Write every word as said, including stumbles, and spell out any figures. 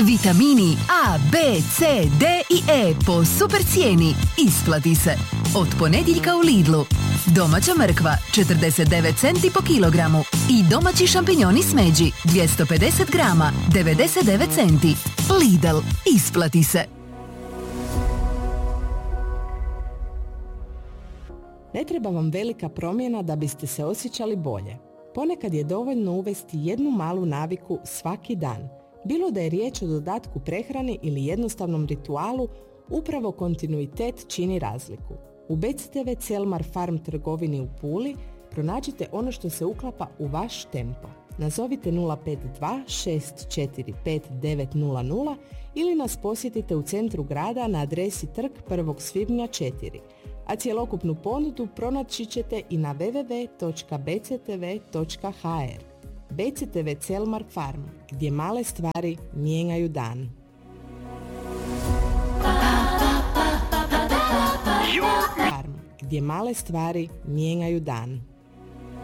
Vitamini A, B, C, D i E po super cijeni. Isplati se. Od ponedjeljka u Lidlu. Domaća mrkva četrdeset devet centi po kilogramu i domaći šampinjoni smeđi dvjesto pedeset grama devedeset devet centi. Lidl, isplati se. Ne treba vam velika promjena da biste se osjećali bolje. Ponekad je dovoljno uvesti jednu malu naviku svaki dan. Bilo da je riječ o dodatku prehrani ili jednostavnom ritualu, upravo kontinuitet čini razliku. U B C T V Celmar Farm trgovini u Puli pronađite ono što se uklapa u vaš tempo. Nazovite nula pet dva šest četiri pet devet nula nula ili nas posjetite u centru grada na adresi Trg prvog svibnja četiri. A cjelokupnu ponudu pronaći ćete i na w w w točka b c t v točka h r. B C T V Celmar Farm, gdje male stvari mijenjaju dan. Farm, gdje male stvari mijenjaju dan.